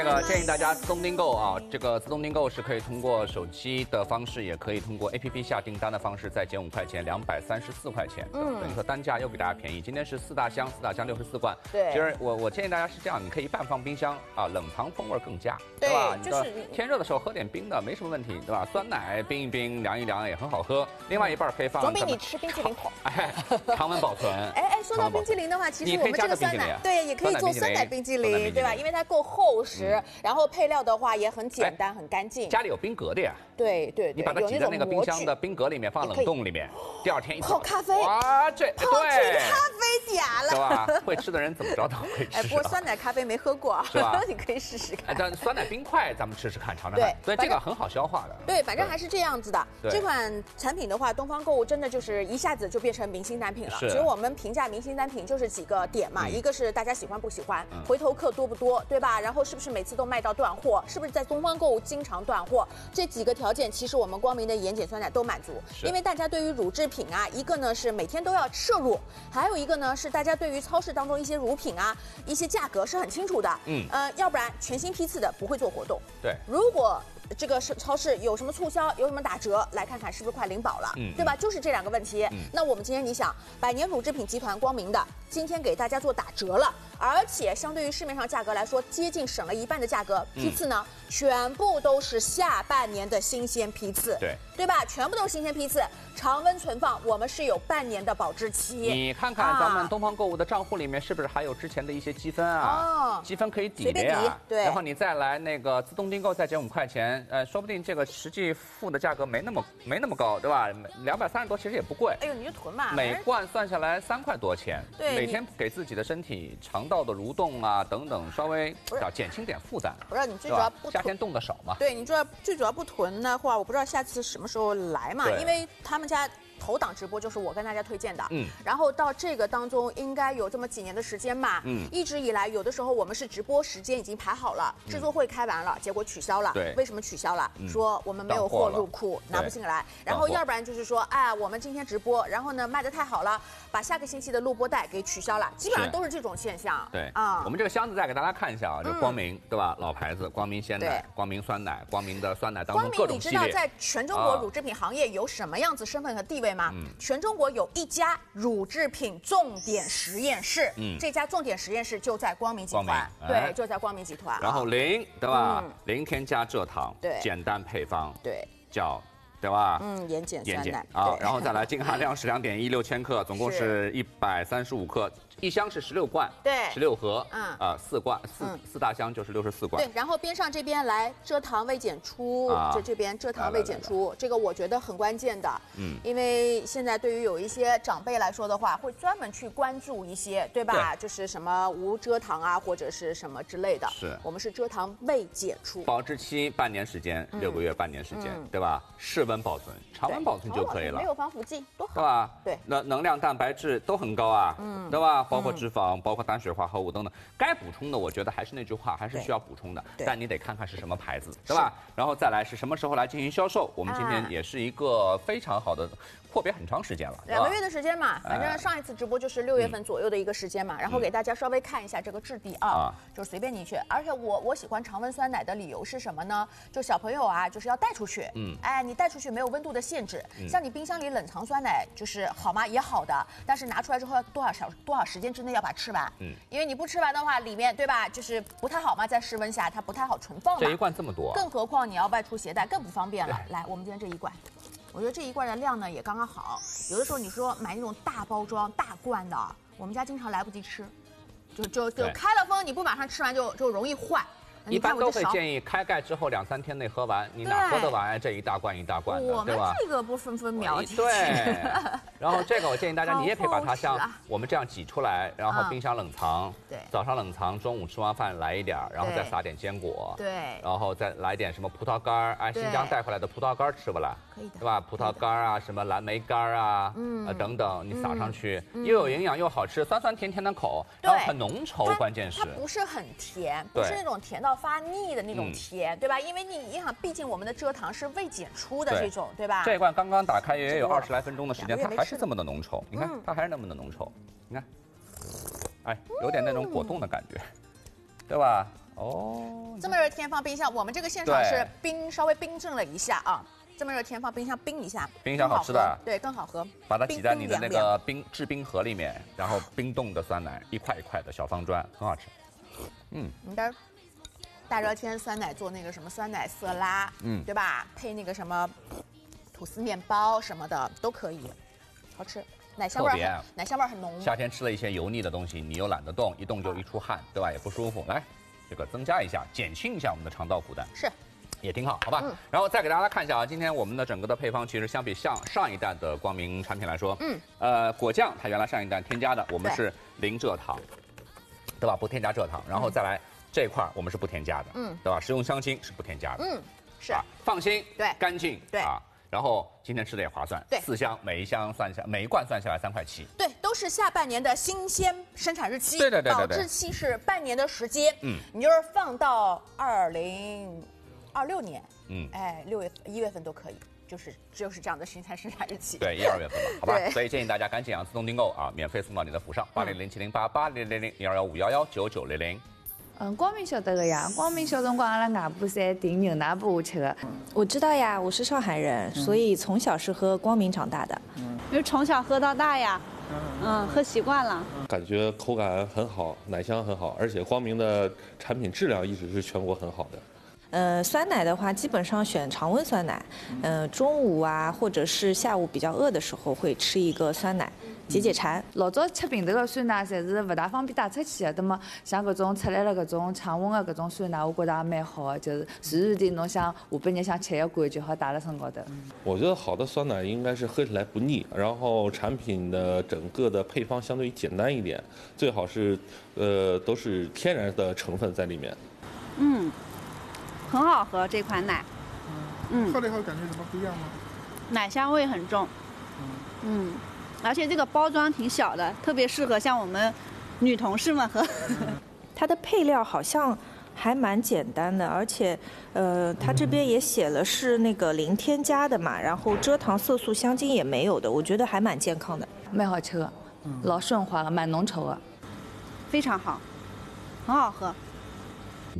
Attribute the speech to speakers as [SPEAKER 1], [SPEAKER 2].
[SPEAKER 1] 建议大家自动订购啊，这个自动订购是可以通过手机的方式，也可以通过 APP 下订单的方式，再减5块钱，234块钱。等于说单价又比大家便宜。今天是4大箱64罐。
[SPEAKER 2] 对。
[SPEAKER 1] 其实我建议大家是这样，你可以半放冰箱啊，冷藏风味更佳，对吧？就是天热的时候喝点冰的没什么问题，对吧？酸奶冰一冰，凉一凉也很好喝。另外一半可以放。
[SPEAKER 2] 总比你吃冰淇淋好。
[SPEAKER 1] 哎，常温保存。
[SPEAKER 2] 说到冰淇淋的话，其实我们这个酸奶，对，也可以做酸奶冰淇淋，对吧？因为它够厚实，然后配料的话也很简单，很干净。
[SPEAKER 1] 家里有冰格的呀？
[SPEAKER 2] 对，
[SPEAKER 1] 你把它挤在那个冰箱的冰格里面，放冷冻里面，第二天一
[SPEAKER 2] 泡咖啡。
[SPEAKER 1] 哇，
[SPEAKER 2] 泡出咖啡假了，
[SPEAKER 1] 是吧？会吃的人怎么着都会吃。
[SPEAKER 2] 不过酸奶咖啡没喝过，
[SPEAKER 1] 是吧？
[SPEAKER 2] 你可以试试看。
[SPEAKER 1] 但酸奶冰块咱们试试看，尝尝看。对，这个很好消化的。
[SPEAKER 2] 对，反正还是这样子的。这款产品的话，东方购物真的就是一下子就变成明星单品了。其实我们评价明星单品就是几个点嘛，一个是大家喜欢不喜欢，回头客多不多，对吧？然后是不是每次都卖到断货？是不是在东方购物经常断货？这几个条件，其实我们光明的盐碱酸奶都满足。因为大家对于乳制品啊，一个呢是每天都要摄入，还有一个呢是大家对于超市当中一些乳品啊，一些价格是很清楚的。要不然全新批次的不会做活动。
[SPEAKER 1] 对，
[SPEAKER 2] 如果这个超市有什么促销，有什么打折，来看看是不是快领保了，对吧？就是这两个问题。那我们今天你想，百年乳制品集团光明的今天给大家做打折了，而且相对于市面上价格来说，接近省了一半的价格。批次呢，全部都是下半年的新鲜批次，对吧？全部都是新鲜批次，常温存放，我们是有半年的保质期。
[SPEAKER 1] 你看看咱们东方购物的账户里面是不是还有之前的一些积分啊？积分可以抵的呀。
[SPEAKER 2] 对，
[SPEAKER 1] 然后你再来那个自动订购再减5块钱，说不定这个实际付的价格没那么高，对吧？230多其实也不贵。
[SPEAKER 2] 哎呦，你就囤嘛。
[SPEAKER 1] 每罐算下来3块多钱。
[SPEAKER 2] 对，
[SPEAKER 1] 每天给自己的身体肠道的蠕动啊等等，稍微减轻点负担。
[SPEAKER 2] 不是你最主要不
[SPEAKER 1] 夏天冻得少嘛。
[SPEAKER 2] 对，你最主要不囤的话，我不知道下次什么时候来嘛，因为他们家头档直播就是我跟大家推荐的，然后到这个当中应该有这么几年的时间嘛，一直以来有的时候我们是直播时间已经排好了，制作会开完了，结果取消了，为什么取消了？说我们没有货入库，拿不进来，然后要不然就是说，哎，我们今天直播，然后呢卖得太好了，把下个星期的录播带给取消了，基本上都是这种现象。
[SPEAKER 1] 对啊，我们这个箱子再给大家看一下啊，这光明对吧？老牌子，光明鲜奶、光明酸奶、光明的酸奶当中各种系列。
[SPEAKER 2] 光明，你知道在全中国乳制品行业有什么样子身份和地位吗？全中国有一家乳制品重点实验室，这家重点实验室就在光明集团，对，就在光明集团。
[SPEAKER 1] 然后零，对吧？零添加蔗糖，
[SPEAKER 2] 对，
[SPEAKER 1] 简单配方，
[SPEAKER 2] 对，
[SPEAKER 1] 叫。对吧？
[SPEAKER 2] 盐碱酸奶
[SPEAKER 1] 啊，然后再来净含量是2.16千克，总共是135克，一箱是16罐，
[SPEAKER 2] 对
[SPEAKER 1] ，16盒，4罐4大箱就是64罐。
[SPEAKER 2] 对，然后边上这边来蔗糖未检出，这边蔗糖未检出，这个我觉得很关键的，因为现在对于有一些长辈来说的话，会专门去关注一些，对吧？就是什么无蔗糖啊，或者是什么之类的。
[SPEAKER 1] 是，我
[SPEAKER 2] 们是蔗糖未检出，
[SPEAKER 1] 保质期半年时间，6个月半年时间，对吧？室温保存，常温保存就可以了，
[SPEAKER 2] 没有防腐剂，多好，
[SPEAKER 1] 对吧？
[SPEAKER 2] 对，
[SPEAKER 1] 那能量、蛋白质都很高啊，对吧？包括脂肪，包括单水化合物等等，该补充的，我觉得还是那句话，还是需要补充的，但你得看看是什么牌子，对吧？然后再来是什么时候来进行销售？我们今天也是一个非常好的。阔别很长时间了
[SPEAKER 2] ，2个月的时间嘛，反正上一次直播就是6月份左右的一个时间嘛，然后给大家稍微看一下这个质地啊，就是随便你去。而且我喜欢常温酸奶的理由是什么呢？就小朋友啊，就是要带出去，哎，你带出去没有温度的限制，像你冰箱里冷藏酸奶就是好吗？也好的，但是拿出来之后要多少时间之内要把它吃完，因为你不吃完的话，里面对吧，就是不太好嘛，在室温下它不太好存放嘛。
[SPEAKER 1] 这一罐这么多，
[SPEAKER 2] 更何况你要外出携带更不方便了。来，我们今天这一罐。我觉得这一罐的量呢也刚刚好，有的时候你说买那种大包装大罐的，我们家经常来不及吃，就开了封，你不马上吃完就容易坏。
[SPEAKER 1] 一般都会建议开盖之后2、3天内喝完，你哪喝得完这一大罐一大罐的，对吧？
[SPEAKER 2] 我们这个不分秒级。
[SPEAKER 1] 对。然后这个我建议大家，你也可以把它像我们这样挤出来，然后冰箱冷藏。
[SPEAKER 2] 对。
[SPEAKER 1] 早上冷藏，中午吃完饭来一点，然后再撒点坚果。
[SPEAKER 2] 对。
[SPEAKER 1] 然后再来点什么葡萄干哎，新疆带回来的葡萄干吃不啦？
[SPEAKER 2] 可以的，
[SPEAKER 1] 对吧？葡萄干啊，什么蓝莓干啊，等等，你撒上去，又有营养又好吃，酸酸甜甜的口，然后很浓稠，关键是
[SPEAKER 2] 它不是很甜，不是那种甜到发腻的那种甜，对吧？因为你想，毕竟我们的蔗糖是未检出的这种，对吧？
[SPEAKER 1] 这一罐刚刚打开也有20来分钟的时间，它还是这么的浓稠，你看它还是那么的浓稠，你看，哎，有点那种果冻的感觉，对吧？ 哦，
[SPEAKER 2] 这么热天放冰箱，我们这个现场是稍微冰镇了一下啊。这么热天放冰箱冰一下，
[SPEAKER 1] 冰一下好吃的，
[SPEAKER 2] 对，更好喝。
[SPEAKER 1] 把它挤在你的那个制冰盒里面，然后冰冻的酸奶一块一块的小方砖，很好吃。
[SPEAKER 2] 你的大热天酸奶做那个什么酸奶色拉，对吧？配那个什么吐司面包什么的都可以，好吃。奶香味很浓。
[SPEAKER 1] 夏天吃了一些油腻的东西，你又懒得动，一动就一出汗，对吧？也不舒服。来，这个增加一下，减轻一下我们的肠道负担。
[SPEAKER 2] 是。
[SPEAKER 1] 也挺好，好吧。然后再给大家看一下啊，今天我们的整个的配方其实相比上一代的光明产品来说，果酱它原来上一代添加的，我们是零蔗糖，对吧？不添加蔗糖。然后再来这一块我们是不添加的，对吧？食用香精是不添加的，
[SPEAKER 2] 是
[SPEAKER 1] 放心，
[SPEAKER 2] 对，
[SPEAKER 1] 干净，对啊。然后今天吃的也划算，对，4箱，每一罐算下来3块7，
[SPEAKER 2] 对，都是下半年的新鲜生产日期，
[SPEAKER 1] 对，
[SPEAKER 2] 保质期是半年的时间，你就是放到2026年，1月份都可以，就是这样的生产日期。
[SPEAKER 1] 对，1、2月份吧，好吧。所以建议大家赶紧自动订购啊，免费送到你的府上，8007088000，0215119900。
[SPEAKER 3] 光明晓得的呀，光明小辰光阿拉外婆侪订牛奶拨我吃的。
[SPEAKER 4] 我知道呀，我是上海人，所以从小是喝光明长大的。
[SPEAKER 5] 因为从小喝到大呀，喝习惯了。
[SPEAKER 6] 感觉口感很好，奶香很好，而且光明的产品质量一直是全国很好的。
[SPEAKER 4] 酸奶的话，基本上选常温酸奶。中午啊，或者是下午比较饿的时候，会吃一个酸奶，解馋。
[SPEAKER 3] 老早吃瓶头的酸奶，侪是不大方便带出去的。那么像搿种出来了搿种常温的搿种酸奶，我觉得也蛮好的，就是随时的侬想下半日想吃一罐就好带辣身高头。
[SPEAKER 6] 我觉得好的酸奶应该是喝起来不腻，然后产品的整个的配方相对于简单一点，最好是都是天然的成分在里面。
[SPEAKER 5] 很好喝这款奶，
[SPEAKER 7] 喝了以后感觉什么不一样吗？
[SPEAKER 5] 奶香味很重，而且这个包装挺小的，特别适合像我们女同事们喝。
[SPEAKER 4] 它的配料好像还蛮简单的，而且它这边也写了是那个零添加的嘛，然后蔗糖、色素、香精也没有的，我觉得还蛮健康的，
[SPEAKER 3] 蛮好吃的，老顺滑了，蛮浓稠的，
[SPEAKER 5] 非常好，很好喝。